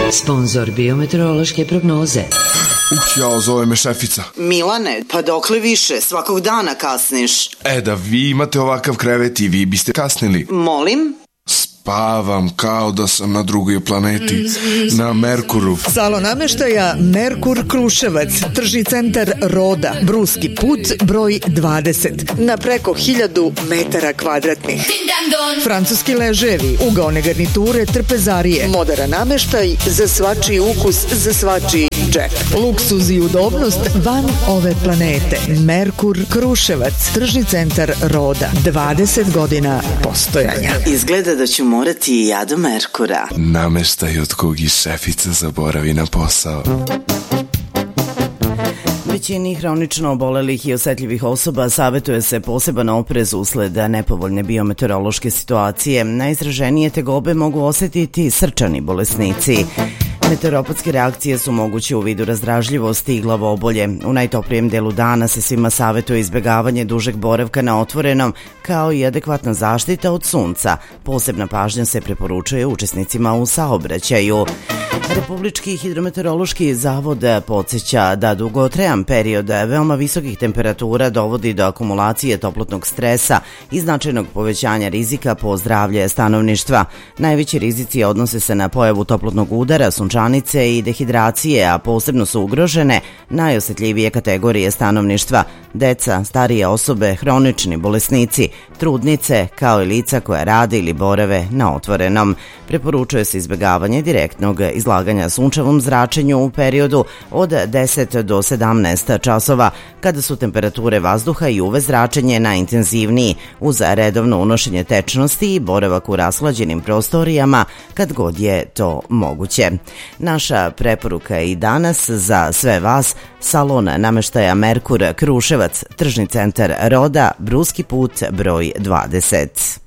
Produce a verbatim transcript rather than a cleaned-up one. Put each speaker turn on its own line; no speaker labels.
Sponzor biometeorološke prognoze.
Uh, jao, zove me šefica.
Milane, pa dokle više? Svakog dana kasniš.
E, da vi imate ovakav krevet i vi biste kasnili.
Molim?
Spavam kao da sam na drugoj planeti, na Merkuru.
Salon nameštaja Merkur Kruševac, tržni centar Roda, Bruski put, broj dvadeset, na preko hiljadu metara kvadratnih. Francuski leževi, ugaone garniture, trpezarije, moderan nameštaj za svačiji ukus, za svačiji džep. Luksuz i udobnost van ove planete. Merkur Kruševac, tržni centar Roda, dvadeset godina postojanja.
Izgleda da ću morati i ja do Merkura.
Nameštaj od kog i šefica zaboravi na posao.
Većini hronično obolelih i osetljivih osoba savjetuje se poseban oprez usled nepovoljne biometeorološke situacije. Najizraženije tegobe mogu osetiti srčani bolesnici. Meteoropatske reakcije su moguće u vidu razdražljivosti i glavobolje. U najtoplijem delu dana se svima savjetuje izbjegavanje dužeg boravka na otvorenom, kao i adekvatna zaštita od sunca. Posebna pažnja se preporučuje učesnicima u saobraćaju. Republički hidrometeorološki zavod podsjeća da dugotrajan period veoma visokih temperatura dovodi do akumulacije toplotnog stresa i značajnog povećanja rizika po zdravlje stanovništva. Najveći rizici odnose se na pojavu toplotnog udara, sunčanice i dehidracije, a posebno su ugrožene najosjetljivije kategorije stanovništva: deca, starije osobe, hronični bolesnici, trudnice, kao i lica koja rade ili borave na otvorenom. Preporučuje se izbjegavanje direktnog izlaganja sunčevom zračenju u periodu od deset do sedamnaest časova, kada su temperature vazduha i U V zračenje najintenzivniji, uz redovno unošenje tečnosti i boravak u rashlađenim prostorijama kad god je to moguće. Naša preporuka i danas za sve vas: salon nameštaja Merkur Kruševac, tržni centar Roda, Bruski put, broj dvadeset.